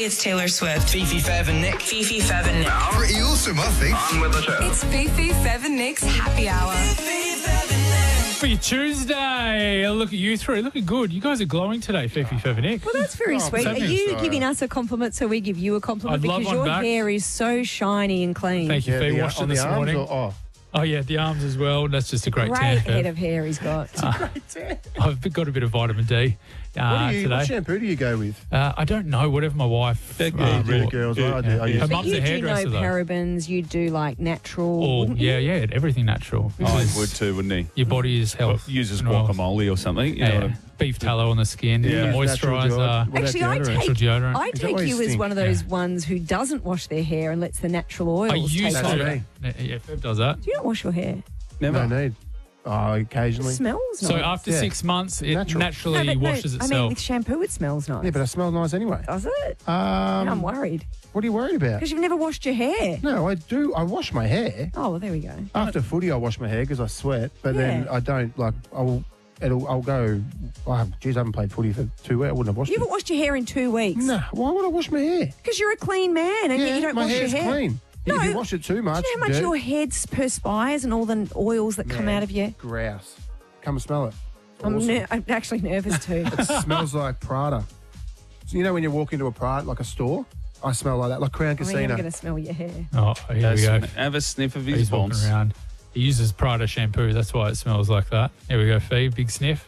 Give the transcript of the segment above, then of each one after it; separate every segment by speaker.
Speaker 1: Hey, it's Taylor Swift.
Speaker 2: Fifi, Fev and Nick.
Speaker 1: Fifi, Fev and Nick.
Speaker 3: Pretty awesome, I think.
Speaker 2: On with the show.
Speaker 1: It's Fifi, Fev and Nick's Happy Hour.
Speaker 4: Happy Tuesday. Look at you three. Looking good. You guys are glowing today, Fifi, Fev and Nick.
Speaker 5: Well, that's very sweet. Are you giving us a compliment so we give you a compliment?
Speaker 4: I'd love
Speaker 5: because
Speaker 4: one
Speaker 5: your
Speaker 4: back.
Speaker 5: hair is so shiny and clean.
Speaker 4: Thank you, Fee. Washed it this morning. Oh, yeah, the arms as well. That's just a great
Speaker 5: Great
Speaker 4: tan.
Speaker 5: head of hair he's got.
Speaker 4: I've got a bit of vitamin D today.
Speaker 3: What shampoo do you go with?
Speaker 4: I don't know. Whatever my wife.
Speaker 3: Really, girls.
Speaker 4: Yeah.
Speaker 3: I do. I use
Speaker 4: Her
Speaker 5: But
Speaker 4: mum's
Speaker 5: you
Speaker 4: a
Speaker 5: do no
Speaker 4: hairdresser, though.
Speaker 5: parabens. You do like natural.
Speaker 4: Oh,
Speaker 5: wouldn't
Speaker 4: yeah,
Speaker 5: you?
Speaker 4: yeah. Everything natural.
Speaker 6: Oh,
Speaker 4: Because
Speaker 6: he would too, wouldn't he?
Speaker 4: your body is health.
Speaker 6: Uses
Speaker 4: and oils.
Speaker 6: guacamole or something. You know
Speaker 4: Yeah,
Speaker 6: what I-
Speaker 4: beef tallow on the skin.
Speaker 6: Yeah.
Speaker 4: The
Speaker 3: Natural
Speaker 4: moisturiser.
Speaker 3: deodorant. What about
Speaker 5: Actually, I
Speaker 3: deodorant?
Speaker 4: Natural deodorant.
Speaker 5: I
Speaker 3: Is that
Speaker 5: take
Speaker 3: why you
Speaker 5: you as
Speaker 3: stink?
Speaker 5: one of those ones who doesn't wash their hair and lets the natural oils
Speaker 4: I
Speaker 5: take
Speaker 4: used
Speaker 3: That's
Speaker 5: over.
Speaker 4: to.
Speaker 3: me.
Speaker 4: Yeah, Fev does that.
Speaker 5: Do you not wash your hair?
Speaker 6: Never.
Speaker 3: No need. Oh,
Speaker 5: It
Speaker 3: occasionally.
Speaker 5: smells nice.
Speaker 4: So after
Speaker 3: Yeah.
Speaker 4: 6 months, it
Speaker 3: Natural.
Speaker 4: naturally
Speaker 5: No, but
Speaker 4: washes
Speaker 5: I
Speaker 4: itself.
Speaker 5: mean, with shampoo, it smells nice.
Speaker 3: Yeah, but I smell nice anyway.
Speaker 5: Does it? Now I'm worried.
Speaker 3: What are you worried about?
Speaker 5: Because you've never washed your hair.
Speaker 3: No, I do. I wash my hair.
Speaker 5: Oh, well, there we go.
Speaker 3: After footy, I wash my hair because I sweat. But then
Speaker 5: Yeah.
Speaker 3: I don't, like, I'll go, oh, geez, I haven't played footy for 2 weeks. I wouldn't have washed
Speaker 5: You
Speaker 3: it.
Speaker 5: haven't washed your hair in 2 weeks.
Speaker 3: No, why would I wash my hair?
Speaker 5: Because you're a clean man and yet you don't
Speaker 3: my
Speaker 5: wash your
Speaker 3: hair's
Speaker 5: hair.
Speaker 3: clean.
Speaker 5: No.
Speaker 3: If you wash it too much,
Speaker 5: Do you know how much your head perspires and all the oils that come out of you?
Speaker 3: Grouse. Come and smell it. It's
Speaker 5: I'm,
Speaker 3: awesome.
Speaker 5: I'm actually nervous too.
Speaker 3: It smells like Prada. So you know when you walk into a Prada, like a store? I smell like that, like Crown
Speaker 5: I am
Speaker 3: Casino.
Speaker 5: going to smell your hair.
Speaker 4: Oh, here we go.
Speaker 6: Have a sniff of his
Speaker 4: He's walking
Speaker 6: bombs.
Speaker 4: around. He uses Prada shampoo. That's why it smells like that. Here we go, Fee. Big sniff.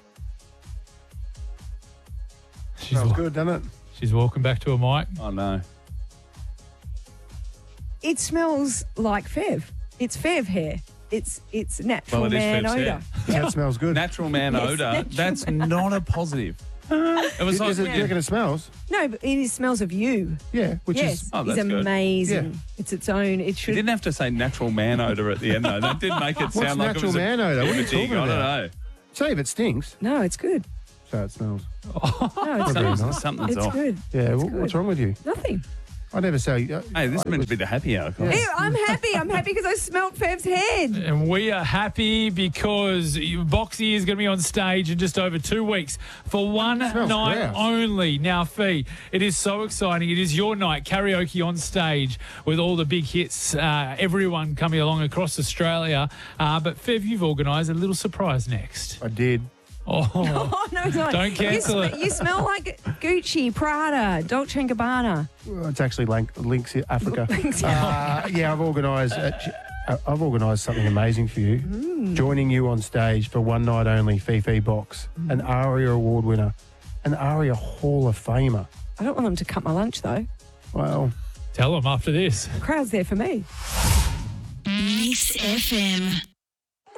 Speaker 3: Smells good, doesn't it?
Speaker 4: She's walking back to a mic.
Speaker 6: Oh, no.
Speaker 5: It smells like Fev. It's Fev hair. It's natural
Speaker 6: Well, it is
Speaker 5: man
Speaker 6: Fev's
Speaker 5: odour.
Speaker 6: hair.
Speaker 3: That smells good.
Speaker 6: Natural man
Speaker 5: Yes,
Speaker 6: odour.
Speaker 5: natural
Speaker 6: That's
Speaker 5: man.
Speaker 6: not a positive. It was like,
Speaker 3: Do you reckon it smells?
Speaker 5: No, but it smells of you.
Speaker 3: Yeah, which
Speaker 5: Yes,
Speaker 3: is...
Speaker 6: Oh,
Speaker 5: it's
Speaker 6: that's good.
Speaker 5: amazing.
Speaker 3: Yeah.
Speaker 5: It's its own. It
Speaker 6: you
Speaker 5: should.
Speaker 6: didn't have to say natural man odour at the end, though. That did make it sound like it
Speaker 3: natural
Speaker 6: was
Speaker 3: man odour? What are you
Speaker 6: bit of a dig.
Speaker 3: talking
Speaker 6: I don't
Speaker 3: about?
Speaker 6: know.
Speaker 3: Say if it stinks,
Speaker 5: No, it's good.
Speaker 3: so it smells.
Speaker 5: No, it's
Speaker 3: Very
Speaker 5: good.
Speaker 3: nice.
Speaker 6: Something's
Speaker 5: It's
Speaker 6: off.
Speaker 5: good.
Speaker 3: Yeah,
Speaker 5: It's
Speaker 3: what's
Speaker 5: good.
Speaker 3: wrong with you?
Speaker 5: Nothing.
Speaker 3: I never say...
Speaker 6: Hey, this is meant to be the happy hour.
Speaker 3: Yeah.
Speaker 5: Ew, I'm happy. I'm happy because I smelt Fev's head.
Speaker 4: And we are happy because Boxy is going to be on stage in just over 2 weeks for one
Speaker 3: Smells
Speaker 4: night
Speaker 3: gross.
Speaker 4: only. Now, Fee, it is so exciting. It is your night, karaoke on stage with all the big hits, everyone coming along across Australia. But, Fev, you've organised a little surprise next.
Speaker 3: I did.
Speaker 4: Oh,
Speaker 5: Oh, no, it's not.
Speaker 4: Don't cancel it.
Speaker 5: You smell like Gucci, Prada, Dolce & Gabbana.
Speaker 3: Well, it's actually Links Africa. Yeah, I've organised something amazing for you. Joining you on stage for one night only, Fifi Box, an ARIA Award winner, an ARIA Hall of Famer.
Speaker 5: I don't want them to cut my lunch, though.
Speaker 3: Well,
Speaker 4: tell them after this.
Speaker 5: The crowd's there for me.
Speaker 7: Mix FM.